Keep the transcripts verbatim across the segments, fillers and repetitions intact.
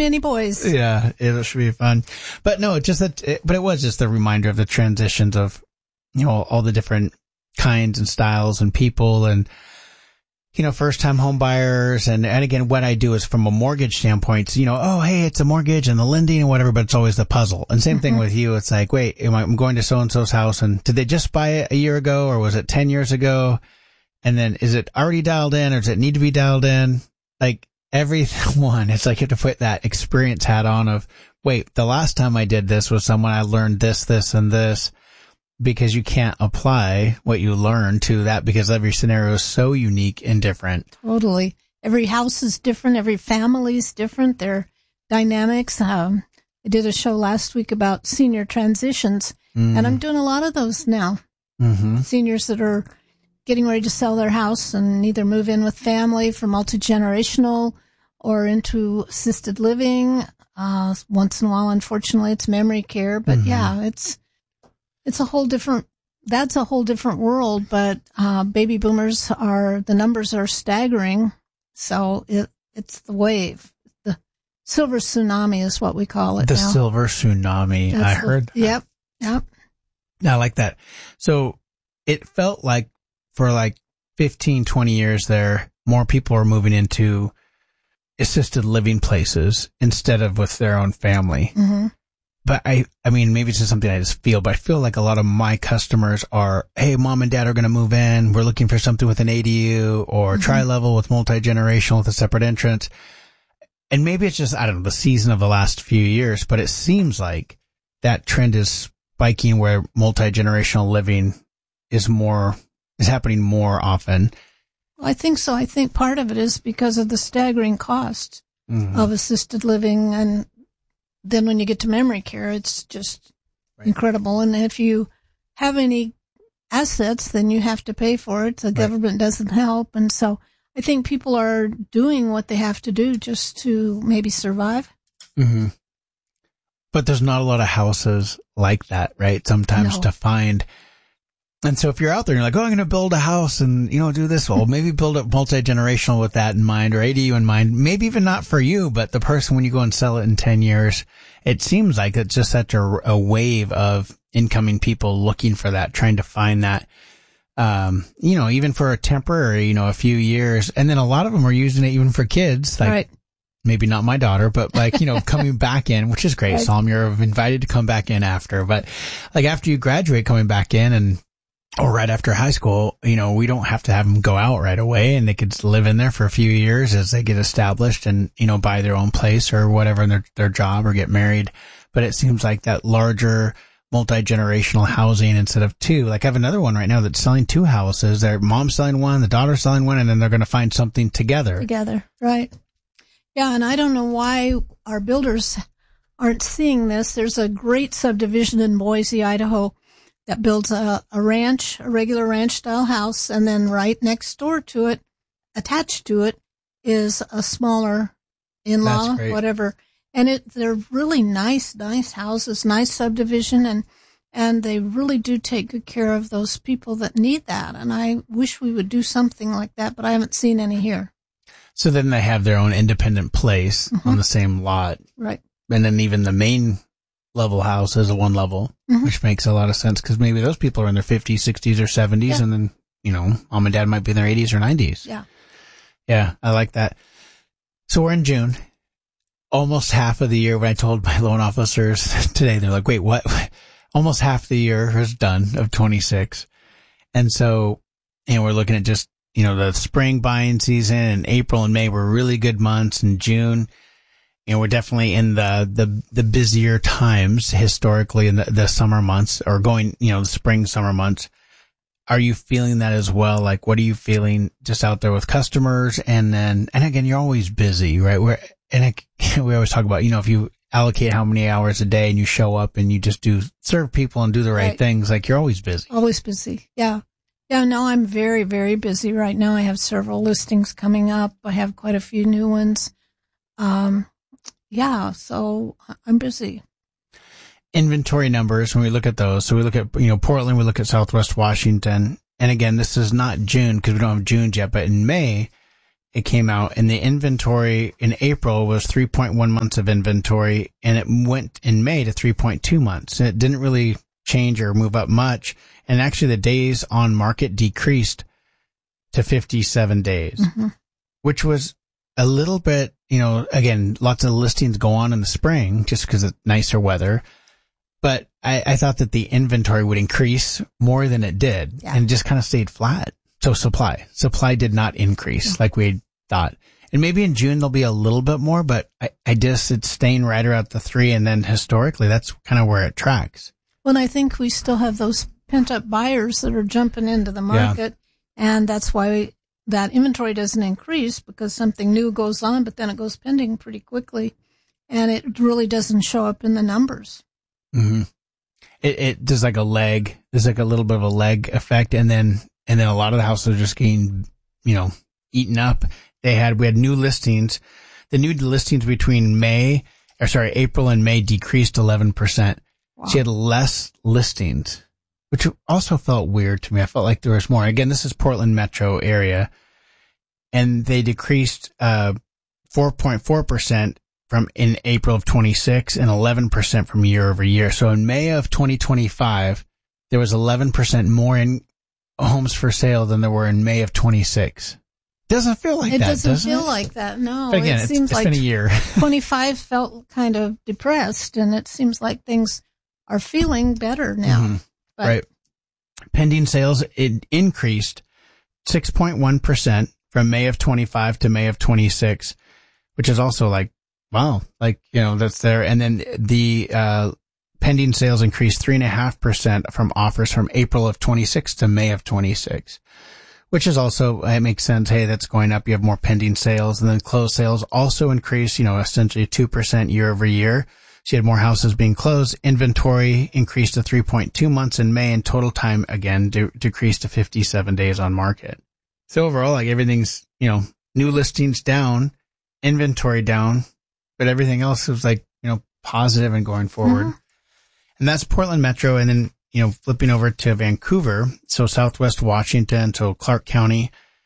many boys. Yeah, it should be fun. But no, it just that, it, but it was just a reminder of the transitions of, you know, all the different kinds and styles and people and, you know, first time home buyers. And, and again, what I do is from a mortgage standpoint, you know, oh, hey, it's a mortgage and the lending and whatever, but it's always the puzzle. And same mm-hmm. thing with you. It's like, wait, am I, I'm going to so-and-so's house and did they just buy it a year ago or was it ten years ago? And then is it already dialed in or does it need to be dialed in? Like everyone, it's like you have to put that experience hat on of, wait, the last time I did this was someone I learned this, this, and this. Because you can't apply what you learn to that because every scenario is so unique and different. Totally. Every house is different. Every family is different. Their dynamics. Um, I did a show last week about senior transitions, mm. and I'm doing a lot of those now. Mm-hmm. Seniors that are getting ready to sell their house and either move in with family for multi-generational or into assisted living. Uh, once in a while, unfortunately, it's memory care. But, mm-hmm. yeah, it's... It's a whole different, that's a whole different world, but, uh, baby boomers are, the numbers are staggering. So it, it's the wave. The silver tsunami is what we call it The now. silver tsunami. That's I heard the, Yep. Yep. I like that. So it felt like for like fifteen, twenty years there, more people are moving into assisted living places instead of with their own family. Mm-hmm. But I, I mean, maybe it's just something I just feel, but I feel like a lot of my customers are, hey, mom and dad are going to move in. We're looking for something with an A D U or mm-hmm. tri-level with multi-generational with a separate entrance. And maybe it's just, I don't know, the season of the last few years, but it seems like that trend is spiking where multi-generational living is more, is happening more often. Well, I think so. I think part of it is because of the staggering cost mm-hmm. of assisted living, and then when you get to memory care, it's just right. incredible. And if you have any assets, then you have to pay for it. The right. government doesn't help. And so I think people are doing what they have to do just to maybe survive. Mm-hmm. But there's not a lot of houses like that, right? Sometimes no. to find. And so if you're out there and you're like, oh, I'm going to build a house and, you know, do this, well, maybe build it multi-generational with that in mind or A D U in mind. Maybe even not for you, but the person when you go and sell it in ten years, it seems like it's just such a, a wave of incoming people looking for that, trying to find that, um, you know, even for a temporary, you know, a few years. And then a lot of them are using it even for kids. Like, right. maybe not my daughter, but like, you know, coming back in, which is great. Right. Psalm, you're invited to come back in after, but like after you graduate, coming back in and, or right after high school, you know, we don't have to have them go out right away and they could live in there for a few years as they get established and, you know, buy their own place or whatever in their, their job or get married. But it seems like that larger multi-generational housing instead of two. Like I have another one right now that's selling two houses. Their mom's selling one, the daughter's selling one, and then they're going to find something together. Together, right. Yeah, and I don't know why our builders aren't seeing this. There's a great subdivision in Boise, Idaho, that builds a, a ranch, a regular ranch-style house, and then right next door to it, attached to it, is a smaller in-law, whatever. And it they're really nice, nice houses, nice subdivision, and and they really do take good care of those people that need that. And I wish we would do something like that, but I haven't seen any here. So then they have their own independent place mm-hmm. on the same lot. Right. And then even the main level house is a one level, mm-hmm. which makes a lot of sense because maybe those people are in their fifties, sixties, or seventies, yeah. and then, you know, mom and dad might be in their eighties or nineties. Yeah. Yeah, I like that. So we're in June, almost half of the year. When I told my loan officers today, they're like, wait, what? Almost half the year is done of twenty-six. And so, and we're looking at just, you know, the spring buying season, and April and May were really good months, and June, you know, we're definitely in the, the, the busier times historically in the, the summer months or going, you know, the spring, summer months. Are you feeling that as well? Like, what are you feeling just out there with customers? And then, and again, you're always busy, right? We're, and it, we always talk about, you know, if you allocate how many hours a day and you show up and you just do serve people and do the right, right. things, like you're always busy. Always busy. Yeah. Yeah. No, I'm very, very busy right now. I have several listings coming up. I have quite a few new ones. Um, Yeah, so I'm busy. Inventory numbers, when we look at those, so we look at, you know, Portland, we look at Southwest Washington, and again, this is not June because we don't have June yet, but in May, it came out, and the inventory in April was three point one months of inventory, and it went in May to three point two months. And it didn't really change or move up much. And actually the days on market decreased to fifty-seven days, mm-hmm. which was a little bit, you know, again, lots of listings go on in the spring just because of nicer weather. But I, I thought that the inventory would increase more than it did, yeah. and just kind of stayed flat. So supply, supply did not increase yeah. like we thought. And maybe in June there'll be a little bit more, but I, I just, it's staying right around the three. And then historically, that's kind of where it tracks. Well, I think we still have those pent-up buyers that are jumping into the market, yeah. and that's why that inventory doesn't increase, because something new goes on, but then it goes pending pretty quickly, and it really doesn't show up in the numbers. Mm-hmm. It, it there's like a leg, there's like a little bit of a leg effect, and then and then a lot of the houses are just getting, you know, eaten up. They had we had new listings. The new listings between May, or sorry, April and May decreased eleven percent. Wow. She had less listings, which also felt weird to me. I felt like there was more. Again, this is Portland metro area, and they decreased uh four point four percent from in April of twenty-six and eleven percent from year over year. So in May of twenty twenty-five, there was eleven percent more in homes for sale than there were in May of twenty-six. Doesn't feel like it that, doesn't doesn't feel it? like that. No, but again, it it's, seems it's like been a year. twenty-five felt kind of depressed, and it seems like things are feeling better now. Mm-hmm. But right. Pending sales, it increased six point one percent from May of twenty-five to May of twenty-six, which is also like, wow, like, you know, that's there. And then the, uh, pending sales increased three and a half percent from offers from April of twenty-six to May of twenty-six, which is also, it makes sense. Hey, that's going up. You have more pending sales, and then closed sales also increased, you know, essentially two percent year over year. She had more houses being closed. Inventory increased to three point two months in May, and total time again de- decreased to fifty-seven days on market. So overall, like everything's, you know, new listings down, inventory down, but everything else was like, you know, positive and going forward. Mm-hmm. And that's Portland Metro. And then, you know, flipping over to Vancouver. So Southwest Washington, so Clark County,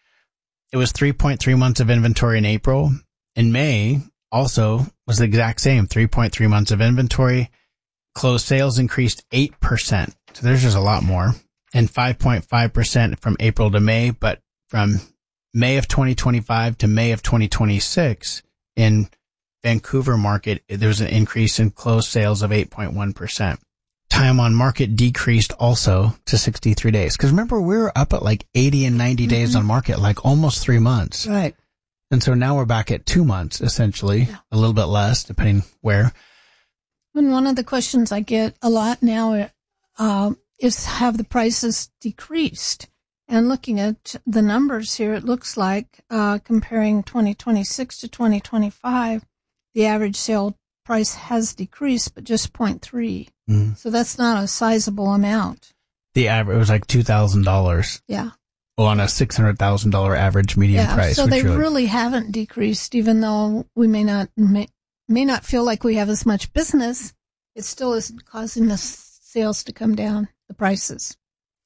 it was three point three months of inventory in April. In May, also was the exact same, three point three months of inventory. Closed sales increased eight percent. So there's just a lot more. And five point five percent from April to May. But from May of twenty twenty-five to May of twenty twenty-six in Vancouver market, there was an increase in closed sales of eight point one percent. Time on market decreased also to sixty-three days. Because remember, we were up at like eighty and ninety mm-hmm. days on market, like almost three months. Right. And so now we're back at two months, essentially, yeah. a little bit less, depending where. And one of the questions I get a lot now uh, is, have the prices decreased? And looking at the numbers here, it looks like uh, comparing twenty twenty-six to twenty twenty-five, the average sale price has decreased, but just zero point three. Mm. So that's not a sizable amount. The average was like two thousand dollars. Yeah. Well, on a six hundred thousand dollars average median yeah, price. So they really, really haven't decreased, even though we may not may, may not feel like we have as much business. It still is causing the sales to come down, the prices.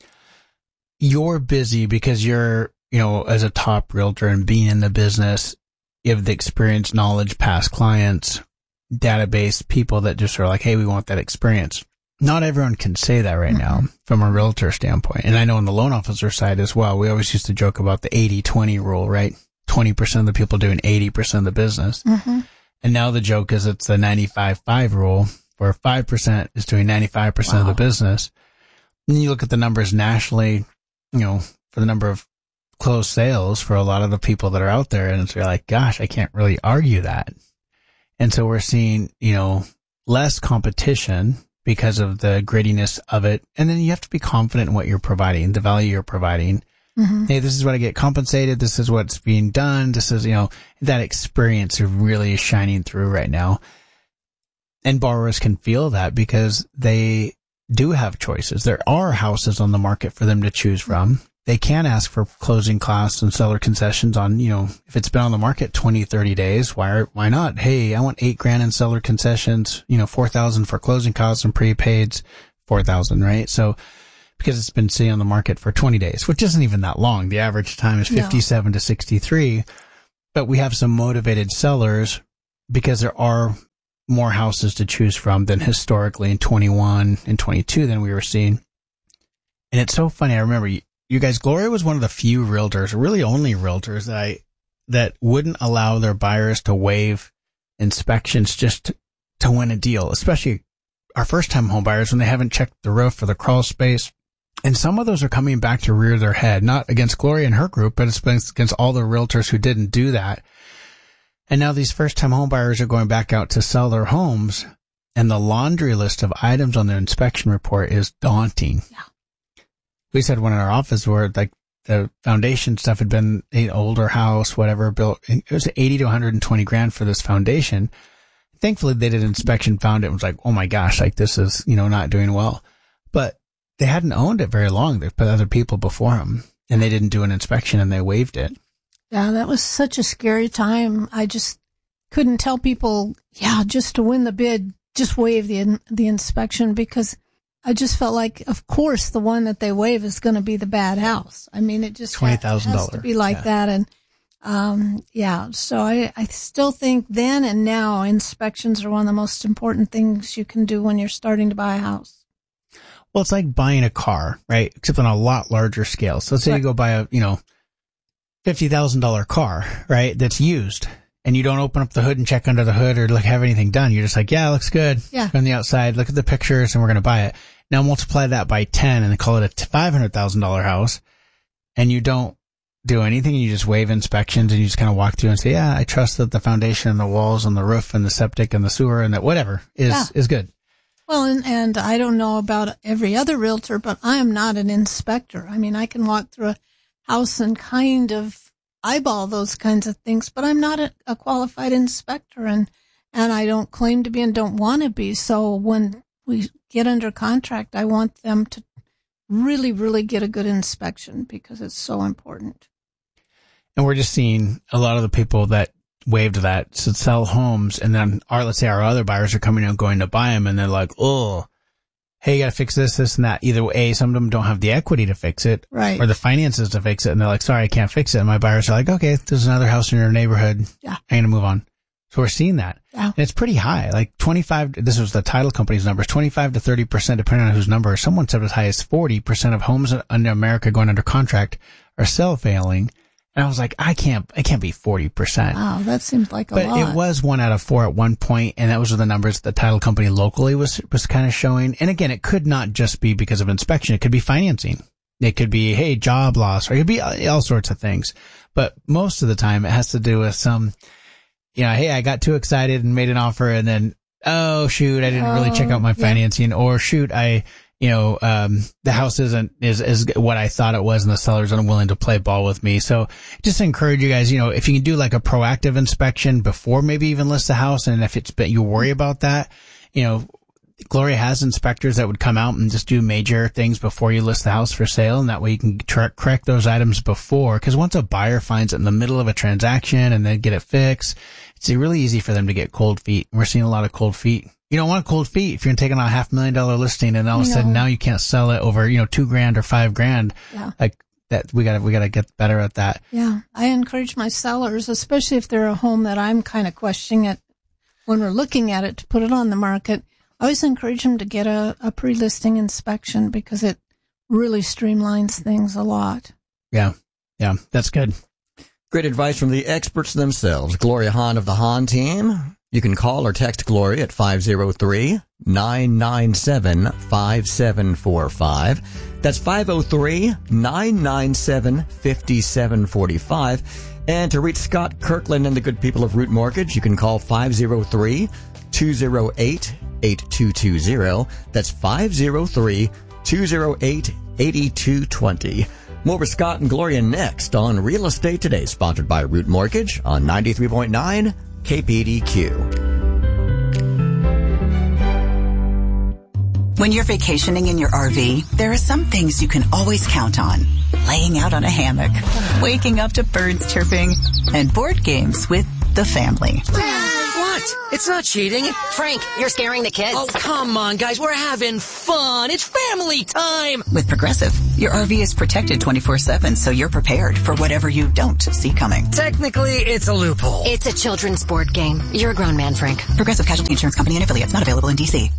You're busy because you're, you know, as a top realtor and being in the business, you have the experience, knowledge, past clients, database, people that just are like, hey, we want that experience. Not everyone can say that right mm-hmm. now from a realtor standpoint. And I know on the loan officer side as well, we always used to joke about the eighty twenty rule, right? twenty percent of the people doing eighty percent of the business. Mm-hmm. And now the joke is it's the ninety-five five rule, where five percent is doing ninety-five percent wow. of the business. And you look at the numbers nationally, you know, for the number of closed sales for a lot of the people that are out there. And it's like, gosh, I can't really argue that. And so we're seeing, you know, less competition because of the grittiness of it. And then you have to be confident in what you're providing, the value you're providing. Mm-hmm. Hey, this is what I get compensated. This is what's being done. This is, you know, that experience is really shining through right now. And borrowers can feel that because they do have choices. There are houses on the market for them to choose from. They can ask for closing costs and seller concessions on, you know, if it's been on the market twenty, thirty days, why are, why not? Hey, I want eight grand in seller concessions, you know, four thousand for closing costs and prepaids, four thousand, right? So, because it's been sitting on the market for twenty days, which isn't even that long. The average time is fifty-seven no. to sixty-three. but we have some motivated sellers because there are more houses to choose from than historically in twenty-one and twenty-two than we were seeing. And it's so funny. I remember you, you guys, Gloria was one of the few realtors, really only realtors that I, that wouldn't allow their buyers to waive inspections just to, to win a deal, especially our first time home buyers when they haven't checked the roof or the crawl space. And some of those are coming back to rear their head, not against Gloria and her group, but it's against all the realtors who didn't do that. And now these first time home buyers are going back out to sell their homes, and the laundry list of items on their inspection report is daunting. Yeah. We said one in our office where like the foundation stuff had been an older house, whatever, built. It was eighty to one hundred twenty grand for this foundation. Thankfully, they did an inspection, found it, and was like, oh my gosh, like this is, you know, not doing well. But they hadn't owned it very long. They put other people before them, and they didn't do an inspection, and they waived it. Yeah, that was such a scary time. I just couldn't tell people, yeah, just to win the bid, just waive the the inspection, because I just felt like, of course, the one that they waive is going to be the bad house. I mean, it just twenty thousand dollars has to be like yeah. that. And, um, yeah, so I, I still think then and now inspections are one of the most important things you can do when you're starting to buy a house. Well, it's like buying a car, right? Except on a lot larger scale. So let's say right. you go buy a, you know, fifty thousand dollars car, right? That's used, and you don't open up the hood and check under the hood or look, have anything done. You're just like, yeah, it looks good. Yeah. From the outside, look at the pictures, and we're going to buy it. Now multiply that by ten and call it a five hundred thousand dollars house, and you don't do anything. You just waive inspections, and you just kind of walk through and say, yeah, I trust that the foundation and the walls and the roof and the septic and the sewer and that whatever is, yeah. is good. Well, and, and I don't know about every other realtor, but I am not an inspector. I mean, I can walk through a house and kind of eyeball those kinds of things, but I'm not a, a qualified inspector, and, and I don't claim to be and don't want to be. So when we get under contract, I want them to really, really get a good inspection because it's so important. And we're just seeing a lot of the people that waived that to sell homes, and then our, let's say our other buyers are coming out going to buy them, and they're like, oh, hey, you got to fix this, this, and that. Either A, some of them don't have the equity to fix it, right, or the finances to fix it, and they're like, sorry, I can't fix it. And my buyers are like, okay, there's another house in your neighborhood. Yeah. I'm going to move on. So we're seeing that. Yeah. And it's pretty high, like twenty-five, this was the title company's numbers, twenty-five to thirty percent, depending on whose number. Someone said as high as forty percent of homes in America going under contract are sell failing. And I was like, I can't, I can't be forty percent. Wow, that seems like a but lot. But it was one out of four at one point, and that was the numbers the title company locally was, was kind of showing. And again, it could not just be because of inspection. It could be financing. It could be, hey, job loss, or it could be all sorts of things. But most of the time, it has to do with some, you know, hey, I got too excited and made an offer, and then, oh, shoot, I didn't oh, really check out my financing, yeah. or shoot, I, you know, um, the house isn't, is, is what I thought it was, and the seller's unwilling to play ball with me. So just encourage you guys, you know, if you can do like a proactive inspection before maybe even list the house, and if it's, you worry about that, you know, Gloria has inspectors that would come out and just do major things before you list the house for sale, and that way you can tra- correct those items before. Because once a buyer finds it in the middle of a transaction and then get it fixed, it's really easy for them to get cold feet. We're seeing a lot of cold feet. You don't want cold feet if you're taking on a half million dollar listing, and all of a sudden now you can't sell it over, you know, two grand or five grand. Yeah. Like that, we gotta, we gotta get better at that. Yeah. I encourage my sellers, especially if they're a home that I'm kind of questioning it when we're looking at it to put it on the market. I always encourage them to get a, a pre-listing inspection because it really streamlines things a lot. Yeah. Yeah. That's good. Great advice from the experts themselves. Gloria Hahn of the Hahn team. You can call or text Gloria at five oh three, nine nine seven, five seven four five. That's five oh three, nine nine seven, five seven four five. And to reach Scott Kirkland and the good people of Root Mortgage, you can call five oh three, two oh eight, eight two two zero. That's five oh three, two oh eight, eight two two zero. More with Scott and Gloria next on Real Estate Today, sponsored by Root Mortgage on ninety-three point nine K P D Q. When you're vacationing in your R V, there are some things you can always count on. Laying out on a hammock, waking up to birds chirping, and board games with the family. What? What? It's not cheating. Frank, you're scaring the kids. Oh, come on, guys. We're having fun. It's family time. With Progressive, your R V is protected twenty-four seven, so you're prepared for whatever you don't see coming. Technically, it's a loophole. It's a children's board game. You're a grown man, Frank. Progressive Casualty Insurance Company and affiliates, not available in D C.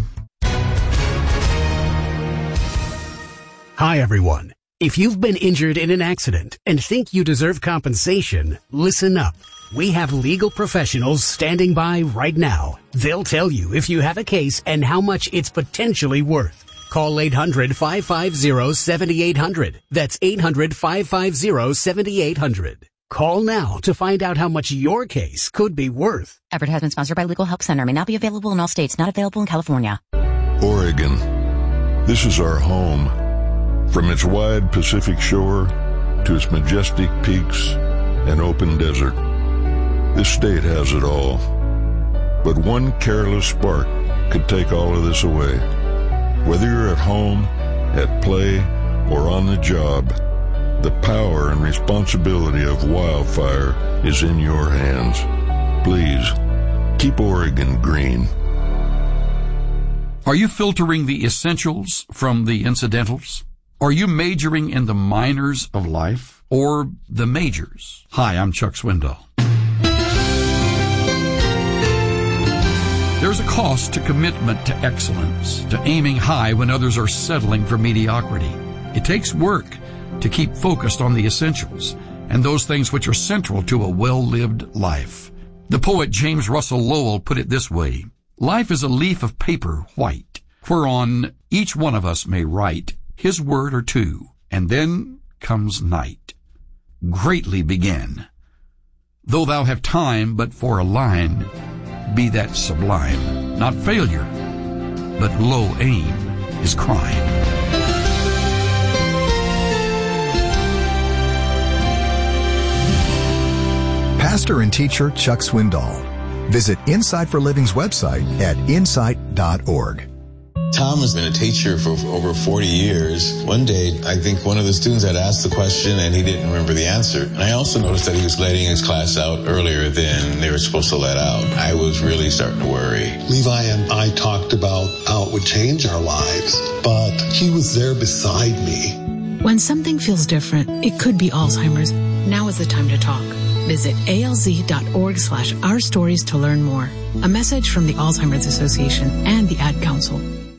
Hi, everyone. If you've been injured in an accident and think you deserve compensation, listen up. We have legal professionals standing by right now. They'll tell you if you have a case and how much it's potentially worth. Call eight hundred, five five zero, seven eight zero zero. That's eight hundred, five five zero, seven eight zero zero. Call now to find out how much your case could be worth. Advertisement sponsored by Legal Help Center. May not be available in all states. Not available in California. Oregon. This is our home. From its wide Pacific shore to its majestic peaks and open desert. This state has it all. But one careless spark could take all of this away. Whether you're at home, at play, or on the job, the power and responsibility of wildfire is in your hands. Please, keep Oregon green. Are you filtering the essentials from the incidentals? Are you majoring in the minors of life or the majors? Hi, I'm Chuck Swindoll. There's a cost to commitment to excellence, to aiming high when others are settling for mediocrity. It takes work to keep focused on the essentials and those things which are central to a well-lived life. The poet James Russell Lowell put it this way: life is a leaf of paper white, whereon each one of us may write his word or two, and then comes night. Greatly begin. Though thou have time but for a line, be that sublime, not failure, but low aim is crime. Pastor and teacher Chuck Swindoll. Visit Insight for Living's website at insight dot org. Tom has been a teacher for over forty years. One day, I think one of the students had asked the question and he didn't remember the answer. And I also noticed that he was letting his class out earlier than they were supposed to let out. I was really starting to worry. Levi and I talked about how it would change our lives, but he was there beside me. When something feels different, it could be Alzheimer's. Now is the time to talk. Visit alz.org slash our stories to learn more. A message from the Alzheimer's Association and the Ad Council.